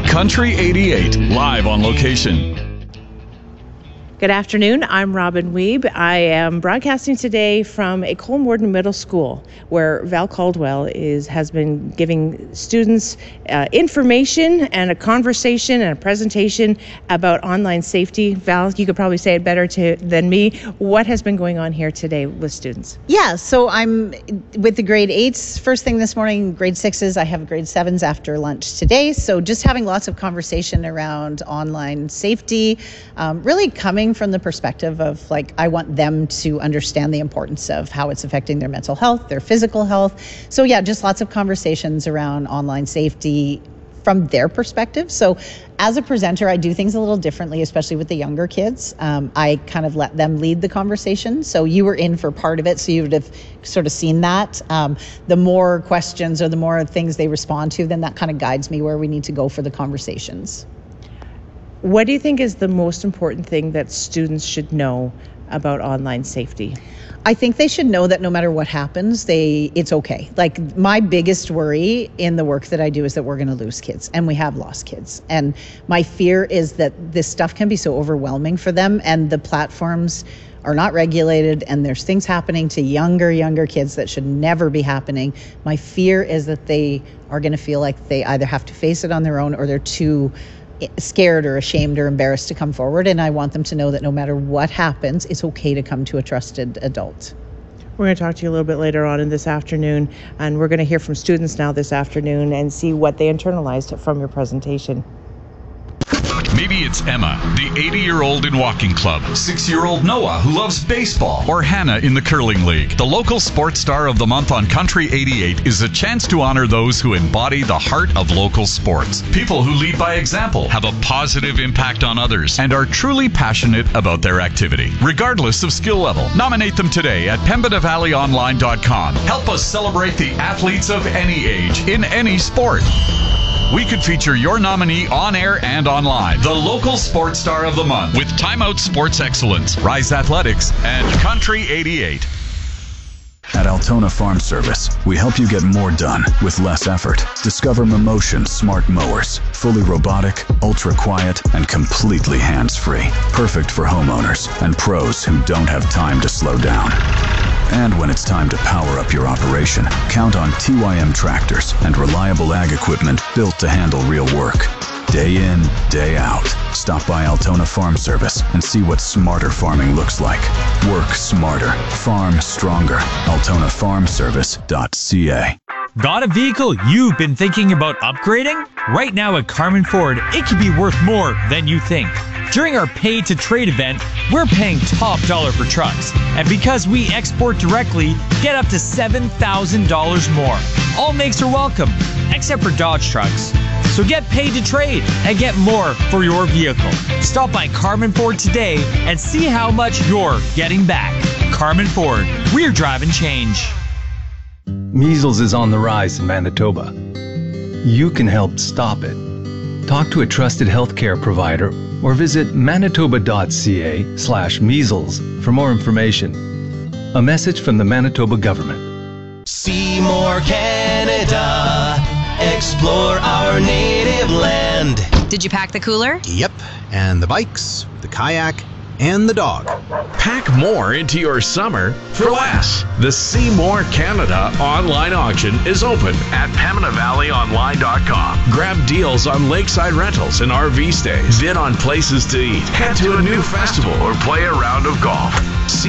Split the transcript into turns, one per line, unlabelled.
Country 88, live on location.
Good afternoon. I'm Robin Wiebe. I am broadcasting today from a Colmorden Middle School where Val Caldwell has been giving students information and a conversation and a presentation about online safety. Val, you could probably say it better than me. What has been going on here today with students?
Yeah, so I'm with the grade 8s first thing this morning, grade 6s. I have grade 7s after lunch today. So just having lots of conversation around online safety, really coming from the perspective of I want them to understand the importance of how it's affecting their mental health, their physical health. So yeah, just lots of conversations around online safety from their perspective. So as a presenter, I do things a little differently, especially with the younger kids. I kind of let them lead the conversation. So you were in for part of it, so you would have sort of seen that. The more questions or the more things they respond to, then that kind of guides me where we need to go for the conversations.
What do you think is the most important thing that students should know about online safety?
I think they should know that no matter what happens, it's okay. My biggest worry in the work that I do is that we're going to lose kids, and we have lost kids. And my fear is that this stuff can be so overwhelming for them, and the platforms are not regulated, and there's things happening to younger kids that should never be happening. My fear is that they are going to feel like they either have to face it on their own or they're too scared or ashamed or embarrassed to come forward. And I want them to know that no matter what happens, it's okay to come to a trusted adult.
We're going to talk to you a little bit later on in this afternoon, and we're going to hear from students now this afternoon and see what they internalized from your presentation.
Maybe it's Emma, the 80-year-old in walking club, 6-year-old Noah who loves baseball, or Hannah in the curling league. The local sports star of the month on Country 88 is a chance to honor those who embody the heart of local sports. People who lead by example, have a positive impact on others, and are truly passionate about their activity, regardless of skill level. Nominate them today at PembinaValleyOnline.com. Help us celebrate the athletes of any age, in any sport. We could feature your nominee on air and online. The local sports star of the month with Time Out Sports Excellence, Rise Athletics, and Country 88.
At Altona Farm Service, we help you get more done with less effort. Discover Momotion Smart Mowers. Fully robotic, ultra-quiet, and completely hands-free. Perfect for homeowners and pros who don't have time to slow down. And when it's time to power up your operation, count on TYM tractors and reliable ag equipment built to handle real work. Day in, day out. Stop by Altona Farm Service and see what smarter farming looks like. Work smarter. Farm stronger. AltonaFarmService.ca.
Got a vehicle you've been thinking about upgrading? Right now at Carmen Ford, it could be worth more than you think. During our Pay to Trade event, we're paying top dollar for trucks. And because we export directly, get up to $7,000 more. All makes are welcome, except for Dodge trucks. So get paid to trade and get more for your vehicle. Stop by Carmen Ford today and see how much you're getting back. Carmen Ford, we're driving change.
Measles is on the rise in Manitoba. You can help stop it. Talk to a trusted healthcare provider or visit manitoba.ca/measles for more information. A message from the Manitoba government.
See more Canada. Explore our native land.
Did you pack the cooler?
Yep, and the bikes, the kayak, and the dog.
Pack more into your summer for less. The See More Canada online auction is open at PembinaValleyOnline.com. Grab deals on lakeside rentals and RV stays. Bid on places to eat. Head to a new festival or play a round of golf.